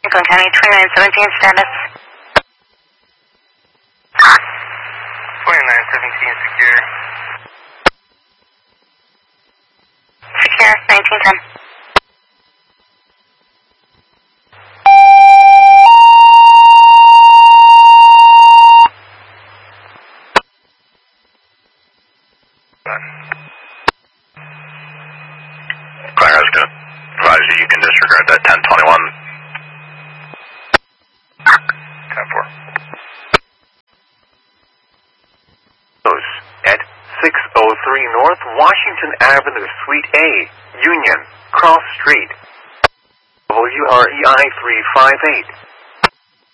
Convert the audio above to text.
Nickel County 2917 status. 2917 secure. Secure, 1910. Clara's going to advise you can disregard that 1021. 10-4. At 603 North Washington Avenue, Suite A, Union, Cross Street. WREI 358.